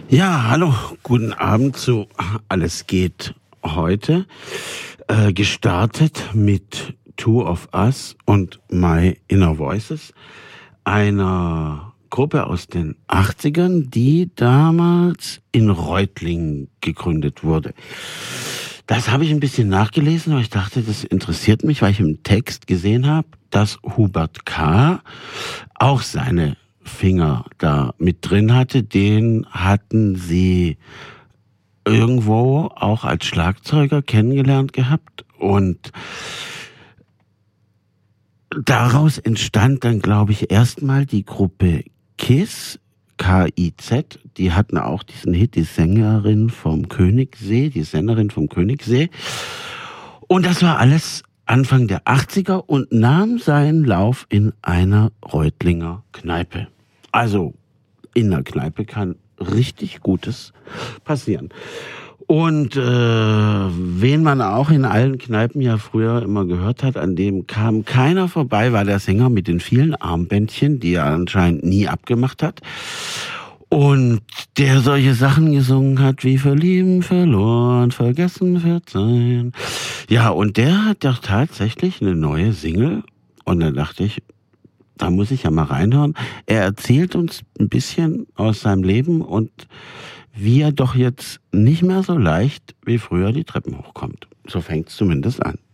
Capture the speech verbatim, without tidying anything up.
Ja, hallo, guten Abend zu Alles geht heute. Äh, gestartet mit Two of Us und My Inner Voices, einer Gruppe aus den achtzigern, die damals in Reutlingen gegründet wurde. Das habe ich ein bisschen nachgelesen, weil ich dachte, das interessiert mich, weil ich im Text gesehen habe, dass Hubert K. auch seine Finger da mit drin hatte. Den hatten sie irgendwo auch als Schlagzeuger kennengelernt gehabt und daraus entstand dann, glaube ich, erstmal die Gruppe KIZ, K I Z. Die hatten auch diesen Hit, die Sängerin vom Königssee, die Sängerin vom Königssee. Und das war alles Anfang der achtziger und nahm seinen Lauf in einer Reutlinger Kneipe. Also in der Kneipe kann richtig Gutes passieren. Und äh, wen man auch in allen Kneipen ja früher immer gehört hat, an dem kam keiner vorbei, war der Sänger mit den vielen Armbändchen, die er anscheinend nie abgemacht hat. Und der solche Sachen gesungen hat wie verlieben, verloren, vergessen, verzeihen. Ja, und der hat doch tatsächlich eine neue Single. Und da dachte ich, da muss ich ja mal reinhören. Er erzählt uns ein bisschen aus seinem Leben und wie er doch jetzt nicht mehr so leicht wie früher die Treppen hochkommt. So fängt es zumindest an.